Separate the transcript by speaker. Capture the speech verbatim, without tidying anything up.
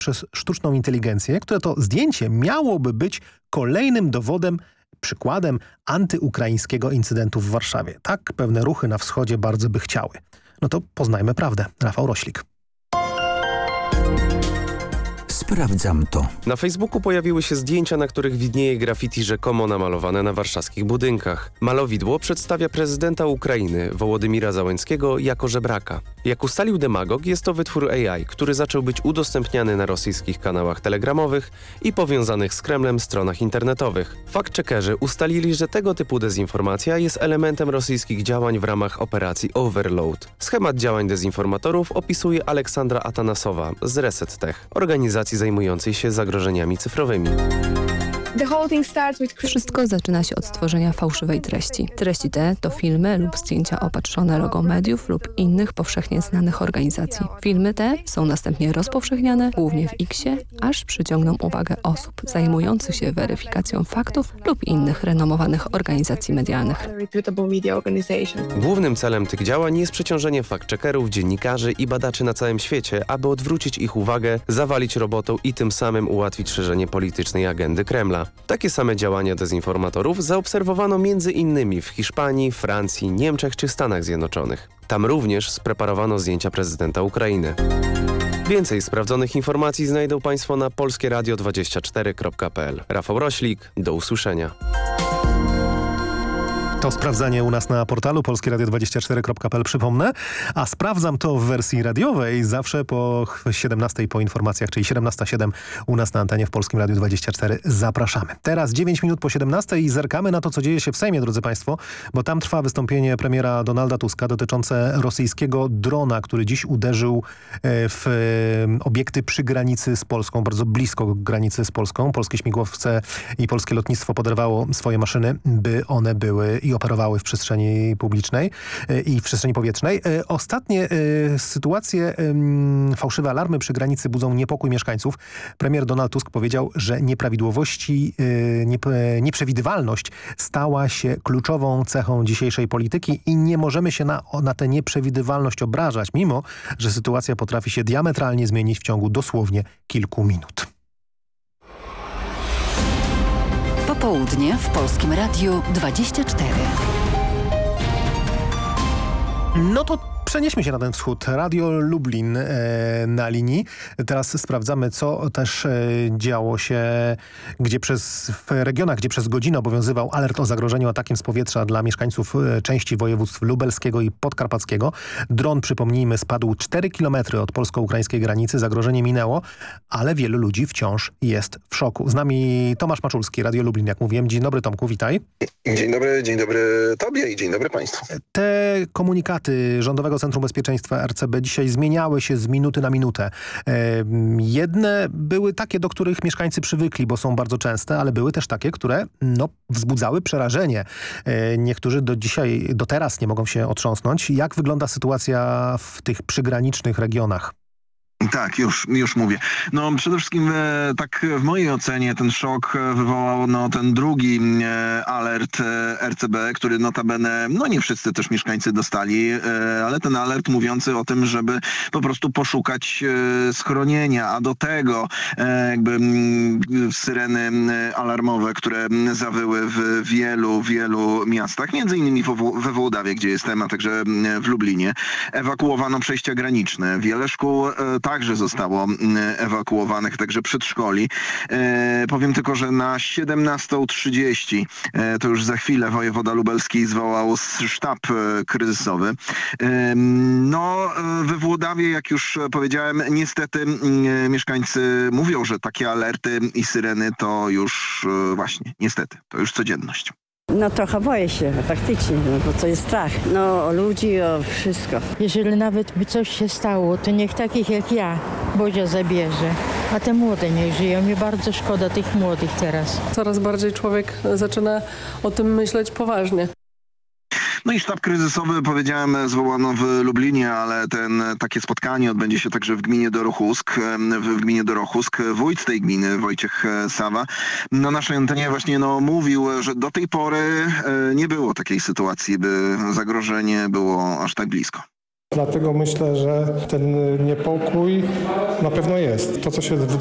Speaker 1: przez sztuczną inteligencję, które to zdjęcie miałoby być kolejnym dowodem, przykładem antyukraińskiego incydentu w Warszawie. Tak pewne ruchy na wschodzie bardzo by chciały. No to poznajmy prawdę. Rafał Roślik.
Speaker 2: Sprawdzam to.
Speaker 3: Na Facebooku pojawiły się zdjęcia, na których widnieje graffiti rzekomo namalowane na warszawskich budynkach. Malowidło przedstawia prezydenta Ukrainy, Wołodymira Załęckiego, jako żebraka. Jak ustalił demagog, jest to wytwór A I, który zaczął być udostępniany na rosyjskich kanałach telegramowych i powiązanych z Kremlem stronach internetowych. Fact-checkerzy ustalili, że tego typu dezinformacja jest elementem rosyjskich działań w ramach operacji Overload. Schemat działań dezinformatorów opisuje Aleksandra Atanasowa z Reset Tech, organizacji zajmującej się zagrożeniami cyfrowymi.
Speaker 4: Wszystko zaczyna się od stworzenia fałszywej treści. Treści te to filmy lub zdjęcia opatrzone logo mediów lub innych powszechnie znanych organizacji. Filmy te są następnie rozpowszechniane, głównie w X-ie, aż przyciągną uwagę osób zajmujących się weryfikacją faktów lub innych renomowanych organizacji medialnych.
Speaker 3: Głównym celem tych działań jest przeciążenie fact-checkerów, dziennikarzy i badaczy na całym świecie, aby odwrócić ich uwagę, zawalić robotą i tym samym ułatwić szerzenie politycznej agendy Kremla. Takie same działania dezinformatorów zaobserwowano między innymi w Hiszpanii, Francji, Niemczech czy Stanach Zjednoczonych. Tam również spreparowano zdjęcia prezydenta Ukrainy. Więcej sprawdzonych informacji znajdą Państwo na polskie radio dwadzieścia cztery kropka p l. Rafał Roślik, do usłyszenia.
Speaker 1: To sprawdzanie u nas na portalu polskie radio dwadzieścia cztery kropka p l, przypomnę, a sprawdzam to w wersji radiowej zawsze po siedemnastej po informacjach, czyli siedemnasta siedem u nas na antenie w Polskim Radiu dwadzieścia cztery. Zapraszamy. Teraz dziewięć minut po siedemnastej i zerkamy na to, co dzieje się w Sejmie, drodzy Państwo, bo tam trwa wystąpienie premiera Donalda Tuska dotyczące rosyjskiego drona, który dziś uderzył w obiekty przy granicy z Polską, bardzo blisko granicy z Polską. Polskie śmigłowce i polskie lotnictwo poderwało swoje maszyny, by one były i operowały w przestrzeni publicznej i w przestrzeni powietrznej. Ostatnie sytuacje, fałszywe alarmy przy granicy budzą niepokój mieszkańców. Premier Donald Tusk powiedział, że nieprawidłowości, nieprzewidywalność stała się kluczową cechą dzisiejszej polityki i nie możemy się na, na tę nieprzewidywalność obrażać, mimo że sytuacja potrafi się diametralnie zmienić w ciągu dosłownie kilku minut.
Speaker 5: Popołudnie w Polskim Radiu dwadzieścia cztery.
Speaker 1: No to przenieśmy się na ten wschód. Radio Lublin e, na linii. Teraz sprawdzamy, co też e, działo się gdzie przez, w regionach, gdzie przez godzinę obowiązywał alert o zagrożeniu atakiem z powietrza dla mieszkańców e, części województw lubelskiego i podkarpackiego. Dron, przypomnijmy, spadł cztery kilometry od polsko-ukraińskiej granicy. Zagrożenie minęło, ale wielu ludzi wciąż jest w szoku. Z nami Tomasz Maczulski, Radio Lublin, jak mówiłem. Dzień dobry, Tomku, witaj.
Speaker 6: Dzień dobry, dzień dobry tobie i dzień dobry państwu.
Speaker 1: Te komunikaty Rządowego Centrum Bezpieczeństwa R C B dzisiaj zmieniały się z minuty na minutę. Jedne były takie, do których mieszkańcy przywykli, bo są bardzo częste, ale były też takie, które no, wzbudzały przerażenie. Niektórzy do dzisiaj, do teraz nie mogą się otrząsnąć. Jak wygląda sytuacja w tych przygranicznych regionach?
Speaker 6: Tak, już, już mówię. No przede wszystkim e, tak w mojej ocenie ten szok wywołał no, ten drugi e, alert e, R C B, który notabene, no nie wszyscy też mieszkańcy dostali, e, ale ten alert mówiący o tym, żeby po prostu poszukać e, schronienia, a do tego e, jakby m, syreny alarmowe, które zawyły w wielu, wielu miastach, między innymi we Włodawie, gdzie jestem, a także w Lublinie, ewakuowano przejścia graniczne. Wiele szkół e, także zostało ewakuowanych, także przedszkoli. E, powiem tylko, że na siedemnastą trzydzieści, e, to już za chwilę wojewoda lubelski zwołał sztab e, kryzysowy. E, no, we Włodawie, jak już powiedziałem, niestety e, mieszkańcy mówią, że takie alerty i syreny to już e, właśnie, niestety, to już codzienność.
Speaker 7: No trochę boję się, faktycznie, no bo to jest strach. No o ludzi, o wszystko.
Speaker 8: Jeżeli nawet by coś się stało, to niech takich jak ja Bozia zabierze. A te młode niech żyją. Mi bardzo szkoda tych młodych teraz.
Speaker 9: Coraz bardziej człowiek zaczyna o tym myśleć poważnie.
Speaker 6: No i sztab kryzysowy, powiedziałem, zwołano w Lublinie, ale ten, takie spotkanie odbędzie się także w gminie Dorochusk. W gminie Dorochusk wójt tej gminy, Wojciech Sawa, na naszej antenie właśnie no, mówił, że do tej pory nie było takiej sytuacji, by zagrożenie było aż tak blisko.
Speaker 10: Dlatego myślę, że ten niepokój na pewno jest. To, co się